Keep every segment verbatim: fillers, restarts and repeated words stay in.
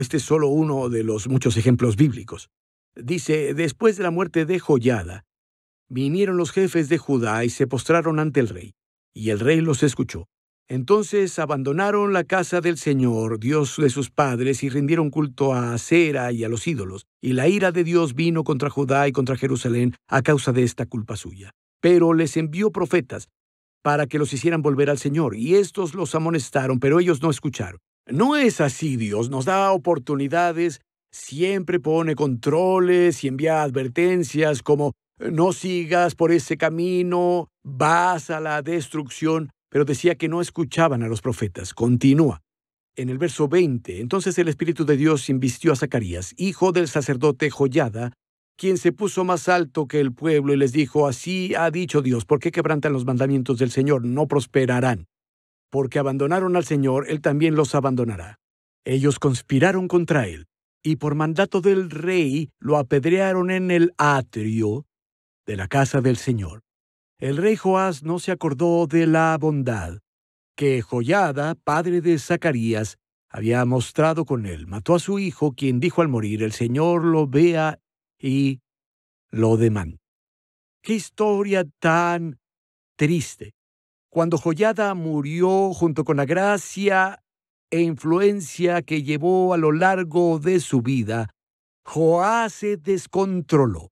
Este es solo uno de los muchos ejemplos bíblicos. Dice, después de la muerte de Joiada, vinieron los jefes de Judá y se postraron ante el rey, y el rey los escuchó. Entonces abandonaron la casa del Señor, Dios de sus padres, y rindieron culto a Acera y a los ídolos. Y la ira de Dios vino contra Judá y contra Jerusalén a causa de esta culpa suya. Pero les envió profetas para que los hicieran volver al Señor, y estos los amonestaron, pero ellos no escucharon. No es así, Dios nos da oportunidades, siempre pone controles y envía advertencias como no sigas por ese camino, vas a la destrucción. Pero decía que no escuchaban a los profetas. Continúa. En el verso veinte, entonces el Espíritu de Dios invistió a Zacarías, hijo del sacerdote Joiada, quien se puso más alto que el pueblo y les dijo, así ha dicho Dios, ¿por qué quebrantan los mandamientos del Señor? No prosperarán. Porque abandonaron al Señor, Él también los abandonará. Ellos conspiraron contra Él, y por mandato del rey lo apedrearon en el atrio de la casa del Señor. El rey Joás no se acordó de la bondad que Joiada, padre de Zacarías, había mostrado con él. Mató a su hijo, quien dijo al morir, el Señor lo vea y lo demande. ¡Qué historia tan triste! Cuando Joiada murió junto con la gracia e influencia que llevó a lo largo de su vida, Joás se descontroló.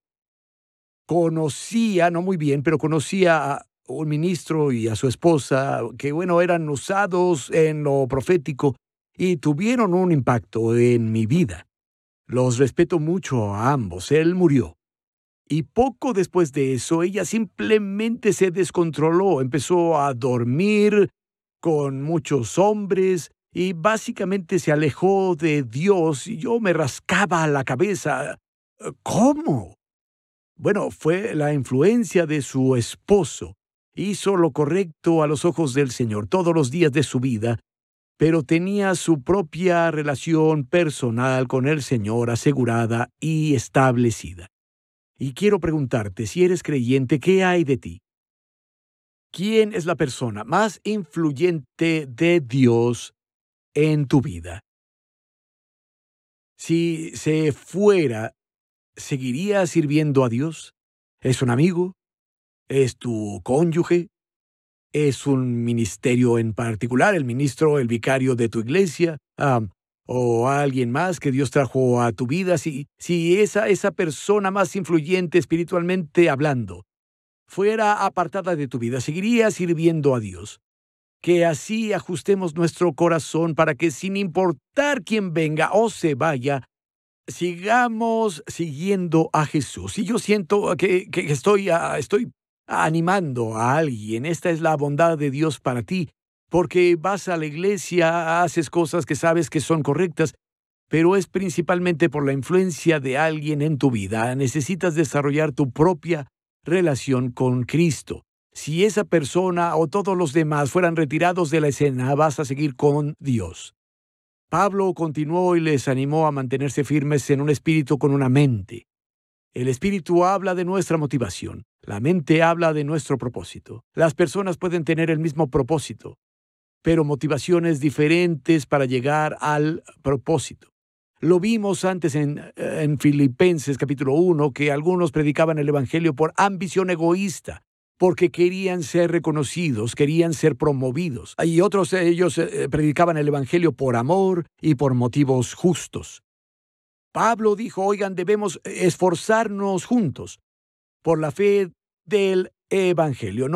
Conocía, no muy bien, pero conocía a un ministro y a su esposa que, bueno, eran usados en lo profético y tuvieron un impacto en mi vida. Los respeto mucho a ambos. Él murió. Y poco después de eso, ella simplemente se descontroló. Empezó a dormir con muchos hombres y básicamente se alejó de Dios. Y yo me rascaba la cabeza. ¿Cómo? Bueno, fue la influencia de su esposo. Hizo lo correcto a los ojos del Señor todos los días de su vida, pero tenía su propia relación personal con el Señor asegurada y establecida. Y quiero preguntarte, si eres creyente, ¿qué hay de ti? ¿Quién es la persona más influyente de Dios en tu vida? Si se fuera, ¿seguirías sirviendo a Dios? ¿Es un amigo? ¿Es tu cónyuge? ¿Es un ministerio en particular, el ministro, el vicario de tu iglesia? Um, ¿O alguien más que Dios trajo a tu vida? Si, si esa, esa persona más influyente espiritualmente hablando fuera apartada de tu vida, ¿seguirías sirviendo a Dios? Que así ajustemos nuestro corazón para que sin importar quién venga o se vaya, sigamos siguiendo a Jesús. Y yo siento que, que estoy, uh, estoy animando a alguien. Esta es la bondad de Dios para ti, porque vas a la iglesia, haces cosas que sabes que son correctas, pero es principalmente por la influencia de alguien en tu vida. Necesitas desarrollar tu propia relación con Cristo. Si esa persona o todos los demás fueran retirados de la escena, vas a seguir con Dios. Pablo continuó y les animó a mantenerse firmes en un espíritu con una mente. El espíritu habla de nuestra motivación. La mente habla de nuestro propósito. Las personas pueden tener el mismo propósito, pero motivaciones diferentes para llegar al propósito. Lo vimos antes en, en Filipenses capítulo uno, que algunos predicaban el evangelio por ambición egoísta, porque querían ser reconocidos, querían ser promovidos. Y otros de ellos eh, predicaban el evangelio por amor y por motivos justos. Pablo dijo, oigan, debemos esforzarnos juntos por la fe del evangelio. No